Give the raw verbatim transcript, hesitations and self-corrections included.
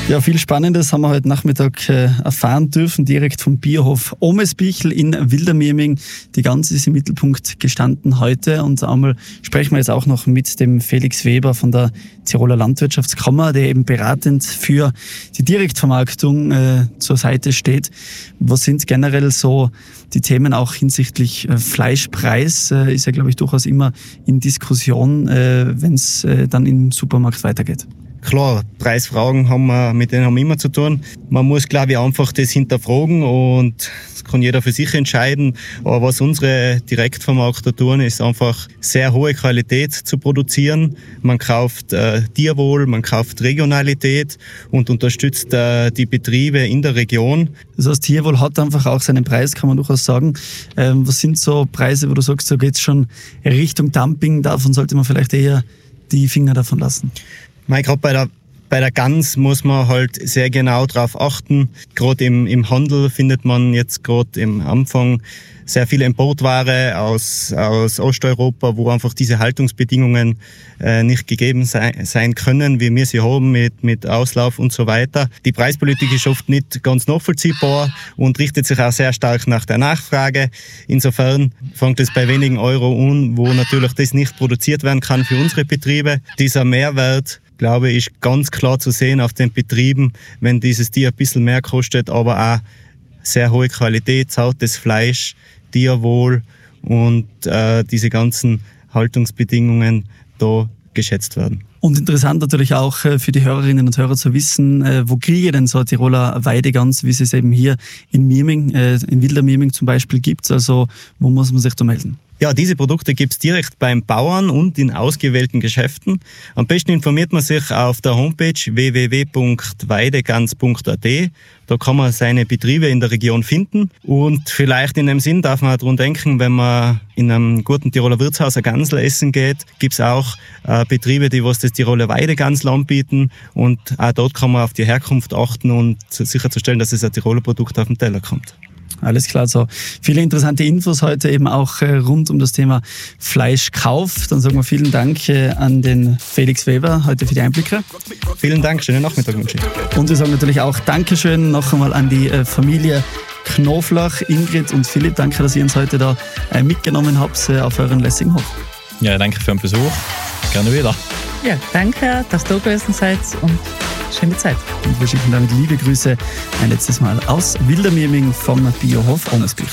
Ja, viel Spannendes haben wir heute Nachmittag äh, erfahren dürfen, direkt vom Biohof Omesbichl in Wildermieming. Die Ganze ist im Mittelpunkt gestanden heute und einmal sprechen wir jetzt auch noch mit dem Felix Weber von der Tiroler Landwirtschaftskammer, der eben beratend für die Direktvermarktung äh, zur Seite steht. Was sind generell so die Themen auch hinsichtlich äh, Fleischpreis? Äh, ist ja, glaube ich, durchaus immer in Diskussion, äh, wenn es äh, dann im Supermarkt weitergeht. Klar, Preisfragen haben wir, mit denen haben wir immer zu tun. Man muss, glaube ich, einfach das hinterfragen und das kann jeder für sich entscheiden. Aber was unsere Direktvermarkter tun, ist einfach sehr hohe Qualität zu produzieren. Man kauft äh, Tierwohl, man kauft Regionalität und unterstützt äh, die Betriebe in der Region. Das heißt, Tierwohl hat einfach auch seinen Preis, kann man durchaus sagen. Ähm, was sind so Preise, wo du sagst, so geht's schon Richtung Dumping, davon sollte man vielleicht eher die Finger davon lassen? Gerade bei der, bei der Gans muss man halt sehr genau drauf achten. Gerade im, im Handel findet man jetzt gerade im Anfang sehr viel Importware aus, aus Osteuropa, wo einfach diese Haltungsbedingungen äh, nicht gegeben sein, sein können, wie wir sie haben mit, mit Auslauf und so weiter. Die Preispolitik ist oft nicht ganz nachvollziehbar und richtet sich auch sehr stark nach der Nachfrage. Insofern fängt es bei wenigen Euro an, wo natürlich das nicht produziert werden kann für unsere Betriebe. Dieser Mehrwert, glaube ich, ist ganz klar zu sehen auf den Betrieben, wenn dieses Tier ein bisschen mehr kostet, aber auch sehr hohe Qualität, zartes Fleisch, Tierwohl und äh, diese ganzen Haltungsbedingungen da geschätzt werden. Und interessant natürlich auch für die Hörerinnen und Hörer zu wissen, wo kriege ich denn so eine Tiroler Weidegans, wie es es eben hier in Mieming, in Wildermieming zum Beispiel gibt. Also wo muss man sich da melden? Ja, diese Produkte gibt's direkt beim Bauern und in ausgewählten Geschäften. Am besten informiert man sich auf der Homepage w w w punkt weidegans punkt a t. Da kann man seine Betriebe in der Region finden. Und vielleicht in dem Sinn darf man auch daran denken, wenn man in einem guten Tiroler Wirtshaus ein Gansel essen geht, gibt's auch äh, Betriebe, die was das Tiroler Weidegansel anbieten. Und auch dort kann man auf die Herkunft achten und sicherzustellen, dass es ein Tiroler Produkt auf den Teller kommt. Alles klar, so viele interessante Infos heute eben auch äh, rund um das Thema Fleischkauf. Dann sagen wir vielen Dank äh, an den Felix Weber heute für die Einblicke. Vielen Dank, schönen Nachmittag wünsche ich. Und wir sagen natürlich auch Dankeschön noch einmal an die äh, Familie Knoflach, Ingrid und Philipp. Danke, dass ihr uns heute da äh, mitgenommen habt äh, auf euren Lessinghof. Ja, danke für den Besuch. Gerne wieder. Ja, danke, dass du gewesen seid und schöne Zeit. Und wir schicken damit liebe Grüße ein letztes Mal aus Wildermieming vom Biohof Omesbichl.